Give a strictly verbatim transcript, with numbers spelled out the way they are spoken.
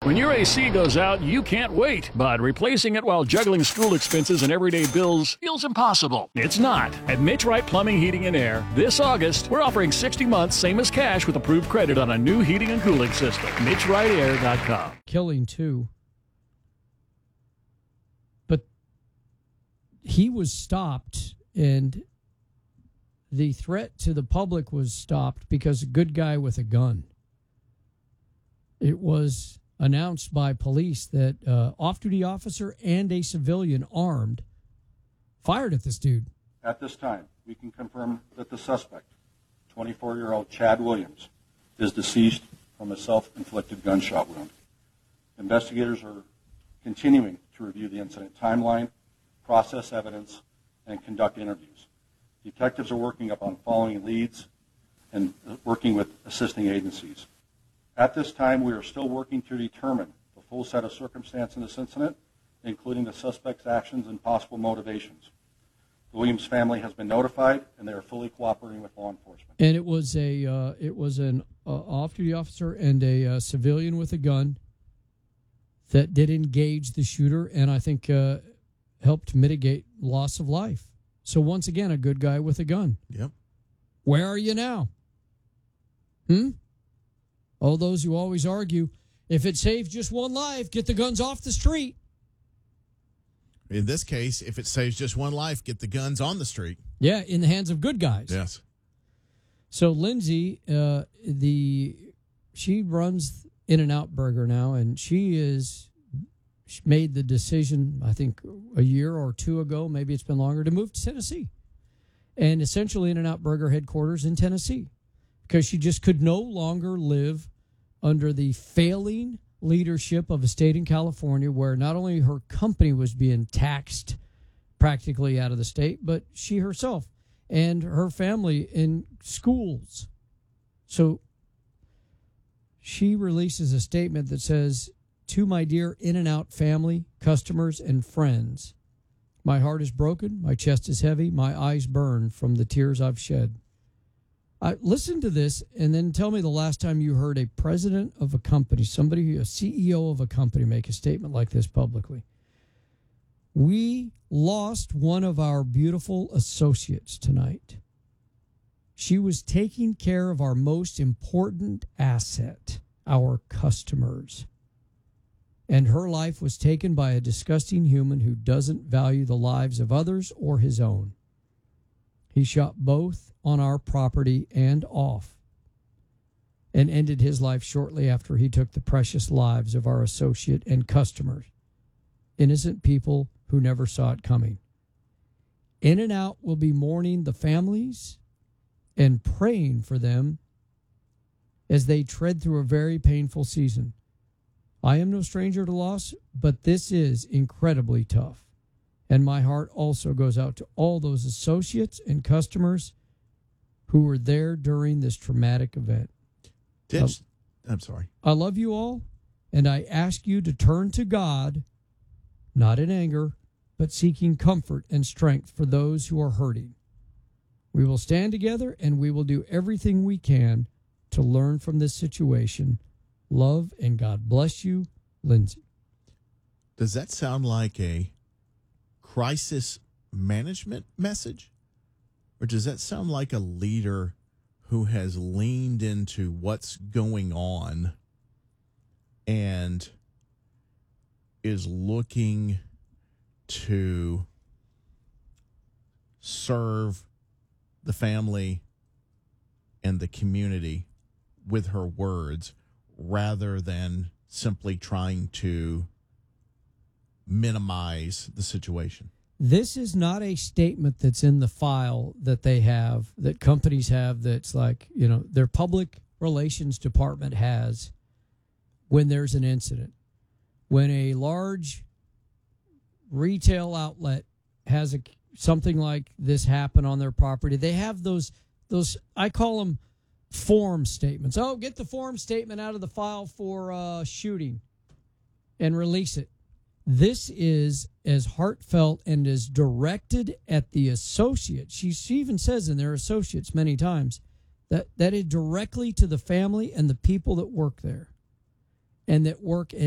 When your A C goes out, you can't wait, but replacing it while juggling school expenses and everyday bills feels impossible. It's not. At Mitch Wright Plumbing, Heating, and Air, this August, we're offering sixty months, same as cash, with approved credit on a new heating and cooling system. Mitch Wright Air dot com. Killing, too. But he was stopped, and the threat to the public was stopped because a good guy with a gun. It was announced by police that uh, off-duty officer and a civilian armed fired at this dude. At this time, we can confirm that the suspect, twenty-four-year-old Chad Williams, is deceased from a self-inflicted gunshot wound. Investigators are continuing to review the incident timeline, process evidence, and conduct interviews. Detectives are working upon following leads and working with assisting agencies. At this time, we are still working to determine the full set of circumstances in this incident, including the suspect's actions and possible motivations. The Williams family has been notified, and they are fully cooperating with law enforcement. And it was a uh, it was an uh, off-duty officer and a uh, civilian with a gun that did engage the shooter, and I think uh, helped mitigate loss of life. So once again, a good guy with a gun. Yep. Where are you now? Hmm. All those who always argue, if it saves just one life, get the guns off the street. In this case, if it saves just one life, get the guns on the street. Yeah, in the hands of good guys. Yes. So Lindsay, uh, the she runs In-N-Out Burger now, and she is she made the decision, I think, a year or two ago, maybe it's been longer, to move to Tennessee. And essentially In-N-Out Burger headquarters in Tennessee, because she just could no longer live under the failing leadership of a state in California where not only her company was being taxed practically out of the state, but she herself and her family in schools. So she releases a statement that says, "To my dear In-N-Out family, customers, and friends, my heart is broken, my chest is heavy, my eyes burn from the tears I've shed." Uh, listen to this and then tell me the last time you heard a president of a company, somebody, a C E O of a company, make a statement like this publicly. "We lost one of our beautiful associates tonight. She was taking care of our most important asset, our customers. And her life was taken by a disgusting human who doesn't value the lives of others or his own. He shot both on our property and off, and ended his life shortly after he took the precious lives of our associate and customers, innocent people who never saw it coming. In-N-Out will be mourning the families and praying for them as they tread through a very painful season. I am no stranger to loss, but this is incredibly tough. And my heart also goes out to all those associates and customers who were there during this traumatic event. Did, um, I'm sorry. I love you all, and I ask you to turn to God, not in anger, but seeking comfort and strength for those who are hurting. We will stand together, and we will do everything we can to learn from this situation. Love, and God bless you, Lindsay." Does that sound like a crisis management message? Or does that sound like a leader who has leaned into what's going on and is looking to serve the family and the community with her words rather than simply trying to minimize the situation? This is not a statement that's in the file that they have, that companies have, that's like, you know, their public relations department has when there's an incident. When a large retail outlet has a, something like this happen on their property, they have those, those I call them form statements. Oh, get the form statement out of the file for uh, shooting and release it. This is as heartfelt and as directed at the associate. She, she even says in their associates many times that that is directly to the family and the people that work there and that work